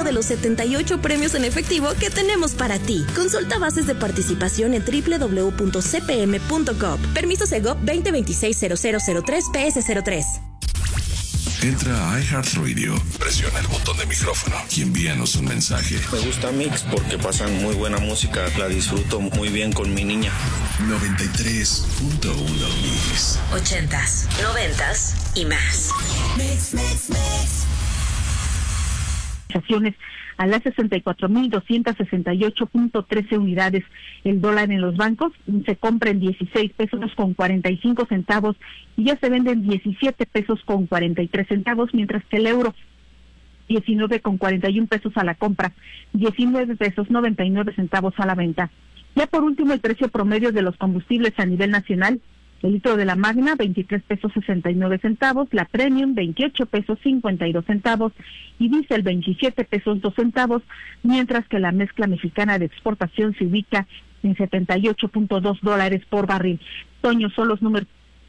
uno de los 78 premios en efectivo que tenemos para ti. Consulta bases de participación en www.cpm.gov. Permiso Segov 2026-0003-PS03. Entra a iHeartRadio, presiona el botón de micrófono y envíanos un mensaje. Me gusta Mix porque pasan muy buena música, la disfruto muy bien con mi niña. 93.1 Mix. 80s, 90s y más. Mix. A las 64,268.13 unidades. El dólar en los bancos se compra en 16 pesos con 45 centavos y ya se vende en 17 pesos con 43 centavos, mientras que el euro 19 con 41 pesos a la compra, 19 pesos 99 centavos a la venta. Ya por último, el precio promedio de los combustibles a nivel nacional: el litro de la Magna, 23 pesos 69 centavos, la Premium, 28 pesos 52 centavos, y diésel, 27 pesos 2 centavos, mientras que la mezcla mexicana de exportación se ubica en $78.2 por barril. Toño, son los números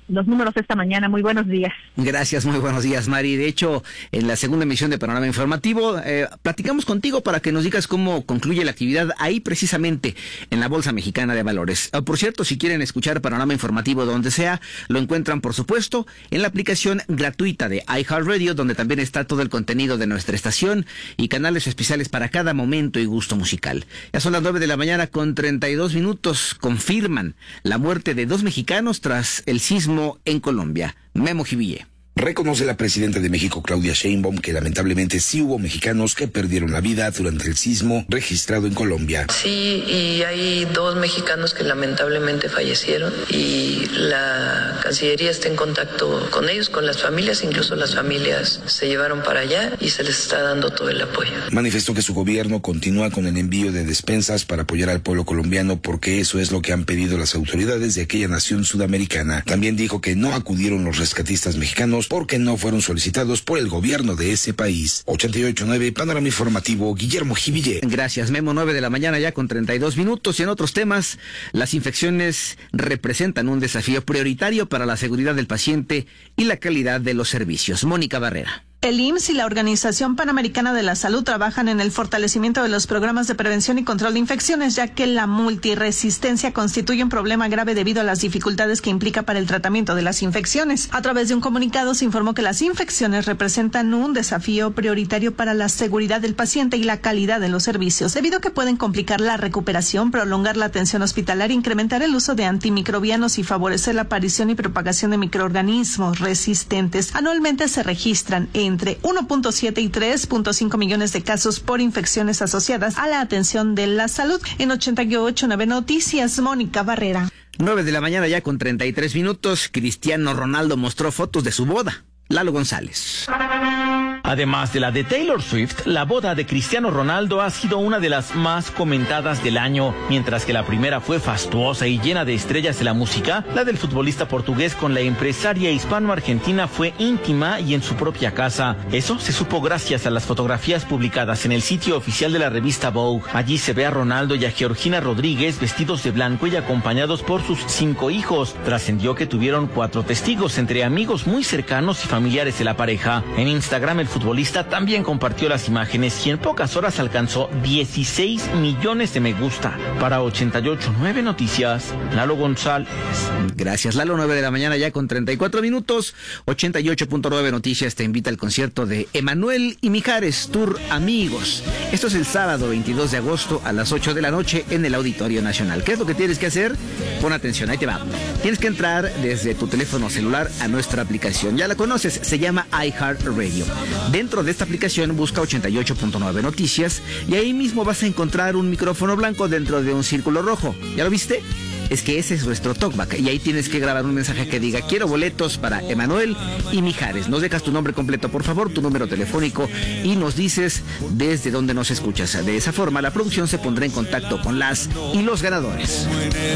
esta mañana. Muy buenos días. Gracias, muy buenos días, Mari. De hecho, en la segunda emisión de Panorama Informativo, platicamos contigo para que nos digas cómo concluye la actividad ahí precisamente en la Bolsa Mexicana de Valores. Por cierto, si quieren escuchar Panorama Informativo donde sea, lo encuentran, por supuesto, en la aplicación gratuita de iHeartRadio, donde también está todo el contenido de nuestra estación y canales especiales para cada momento y gusto musical. Ya son las 9 de la mañana con 32 minutos. Confirman la muerte de 2 mexicanos tras el sismo en Colombia. Memo Jiville. Reconoce la presidenta de México, Claudia Sheinbaum, que lamentablemente sí hubo mexicanos que perdieron la vida durante el sismo registrado en Colombia. Sí, y hay 2 mexicanos que lamentablemente fallecieron y la Cancillería está en contacto con ellos, con las familias, incluso las familias se llevaron para allá y se les está dando todo el apoyo. Manifestó que su gobierno continúa con el envío de despensas para apoyar al pueblo colombiano porque eso es lo que han pedido las autoridades de aquella nación sudamericana. También dijo que no acudieron los rescatistas mexicanos porque no fueron solicitados por el gobierno de ese país. 88.9 Panorama Informativo, Guillermo Jiville. Gracias, Memo. 9 de la mañana ya con 32 minutos. Y en otros temas, las infecciones representan un desafío prioritario para la seguridad del paciente y la calidad de los servicios. Mónica Barrera. El IMSS y la Organización Panamericana de la Salud trabajan en el fortalecimiento de los programas de prevención y control de infecciones, ya que la multiresistencia constituye un problema grave debido a las dificultades que implica para el tratamiento de las infecciones. A través de un comunicado se informó que las infecciones representan un desafío prioritario para la seguridad del paciente y la calidad de los servicios, debido a que pueden complicar la recuperación, prolongar la atención hospitalaria, incrementar el uso de antimicrobianos y favorecer la aparición y propagación de microorganismos resistentes. Anualmente se registran entre 1.7 y 3.5 millones de casos por infecciones asociadas a la atención de la salud. En 88.9 Noticias, Mónica Barrera. 9 de la mañana ya con 33 minutos. Cristiano Ronaldo mostró fotos de su boda. Lalo González. Además de la de Taylor Swift, la boda de Cristiano Ronaldo ha sido una de las más comentadas del año. Mientras que la primera fue fastuosa y llena de estrellas de la música, la del futbolista portugués con la empresaria hispano-argentina fue íntima y en su propia casa. Eso se supo gracias a las fotografías publicadas en el sitio oficial de la revista Vogue. Allí se ve a Ronaldo y a Georgina Rodríguez vestidos de blanco y acompañados por sus 5 hijos. Trascendió que tuvieron 4 testigos, entre amigos muy cercanos y familiares de la pareja. En Instagram, el futbolista también compartió las imágenes y en pocas horas alcanzó 16 millones de me gusta. Para 88.9 Noticias, Lalo González. Gracias, Lalo. 9 de la mañana ya con 34 minutos. 88.9 Noticias te invita al concierto de Emanuel y Mijares, Tour Amigos. Esto es el sábado 22 de agosto a las 8 de la noche en el Auditorio Nacional. ¿Qué es lo que tienes que hacer? Pon atención, ahí te va. Tienes que entrar desde tu teléfono celular a nuestra aplicación. Ya la conoces, se llama iHeartRadio. Dentro de esta aplicación busca 88.9 Noticias y ahí mismo vas a encontrar un micrófono blanco dentro de un círculo rojo. ¿Ya lo viste? Es que ese es nuestro talkback y ahí tienes que grabar un mensaje que diga: quiero boletos para Emanuel y Mijares. Nos dejas tu nombre completo, por favor, tu número telefónico y nos dices desde dónde nos escuchas. De esa forma la producción se pondrá en contacto con las y los ganadores.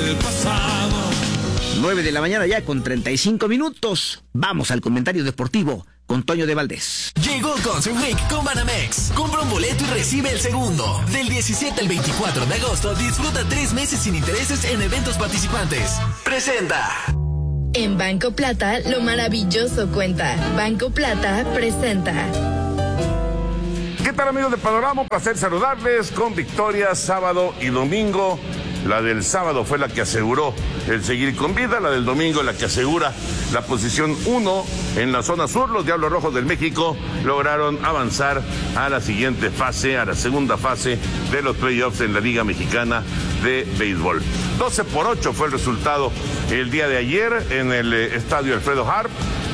9 de la mañana ya con 35 minutos. Vamos al comentario deportivo con Toño de Valdés. Llegó Concert Week con Banamex. Compra un boleto y recibe el segundo. Del 17 al 24 de agosto disfruta 3 meses sin intereses en eventos participantes. Presenta. En Banco Plata, lo maravilloso cuenta. Banco Plata presenta. ¿Qué tal, amigos de Panorama? Un placer saludarles con victorias sábado y domingo. La del sábado fue la que aseguró el seguir con vida, la del domingo la que asegura la posición 1 en la zona sur. Los Diablos Rojos del México lograron avanzar a la siguiente fase, a la segunda fase de los playoffs en la Liga Mexicana de Béisbol. 12-8 fue el resultado el día de ayer en el estadio Alfredo Harp.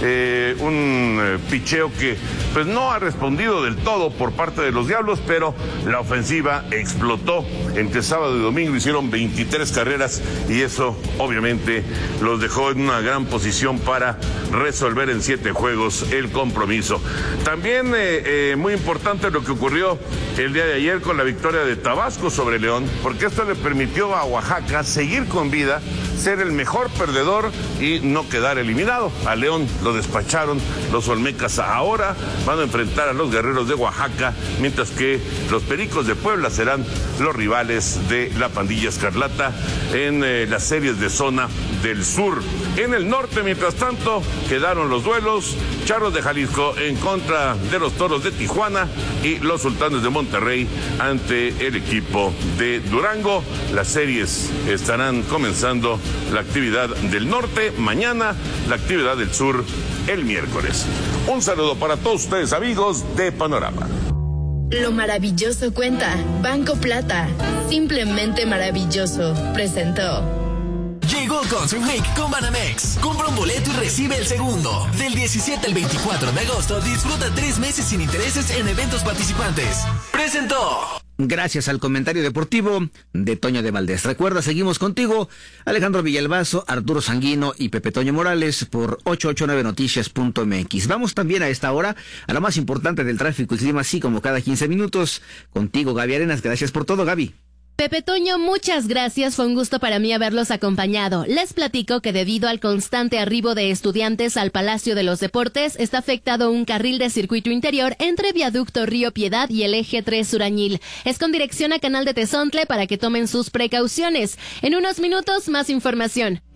Un picheo que pues no ha respondido del todo por parte de los Diablos, pero la ofensiva explotó. Entre sábado y domingo hicieron 23 carreras y eso obviamente los dejó en una gran posición para resolver en 7 juegos el compromiso. También muy importante lo que ocurrió el día de ayer con la victoria de Tabasco sobre León, porque esto le permitió a Oaxaca seguir con vida, ser el mejor perdedor y no quedar eliminado. A León lo despacharon los olmecas. Ahora van a enfrentar a los Guerreros de Oaxaca, mientras que los Pericos de Puebla serán los rivales de la pandilla escarlata en las series de zona del sur. En el norte, mientras tanto, quedaron los duelos: Charros de Jalisco en contra de los Toros de Tijuana y los Sultanes de Monterrey ante el equipo de Durango. Las series estarán comenzando, la actividad del norte mañana, la actividad del sur el miércoles. Un saludo para todos ustedes, amigos de Panorama. Lo maravilloso cuenta. Banco Plata. Simplemente maravilloso. Presentó. Llegó Concert Week con Banamex. Compra un boleto y recibe el segundo. Del 17 al 24 de agosto, disfruta 3 meses sin intereses en eventos participantes. Presentó. Gracias al comentario deportivo de Toño de Valdés. Recuerda, seguimos contigo, Alejandro Villalbazo, Arturo Sanguino y Pepe Toño Morales por 889noticias.mx. Vamos también a esta hora a lo más importante del tráfico y clima, así como cada 15 minutos. Contigo, Gaby Arenas. Gracias por todo, Gaby. Pepe Toño, muchas gracias, fue un gusto para mí haberlos acompañado. Les platico que debido al constante arribo de estudiantes al Palacio de los Deportes, está afectado un carril de circuito interior entre Viaducto Río Piedad y el Eje 3 Surañil. Es con dirección a Canal de Tezontle para que tomen sus precauciones. En unos minutos, más información.